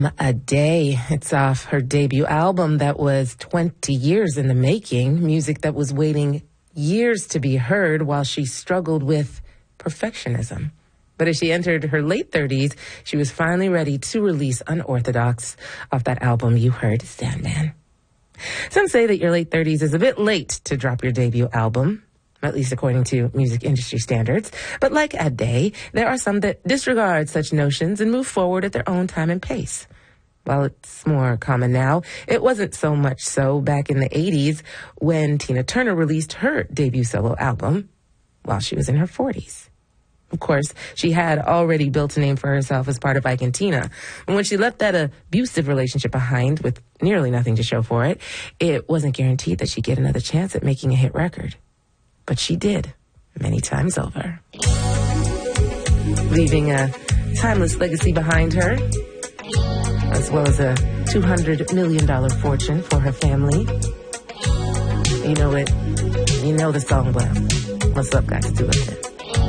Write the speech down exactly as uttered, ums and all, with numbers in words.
A Day. It's off her debut album that was twenty years in the making, music that was waiting years to be heard while she struggled with perfectionism. But as she entered her late thirties, she was finally ready to release Unorthodox off that album you heard, Sandman. Some say that your late thirties is a bit late to drop your debut album, at least according to music industry standards. But like Ade, there are some that disregard such notions and move forward at their own time and pace. While it's more common now, it wasn't so much so back in the eighties when Tina Turner released her debut solo album while she was in her forties. Of course, she had already built a name for herself as part of Ike and Tina. And when she left that abusive relationship behind with nearly nothing to show for it, it wasn't guaranteed that she'd get another chance at making a hit record. But she did, many times over. Leaving a timeless legacy behind her, as well as a two hundred million dollars fortune for her family. You know it. You know the song well. What's up got to do with it?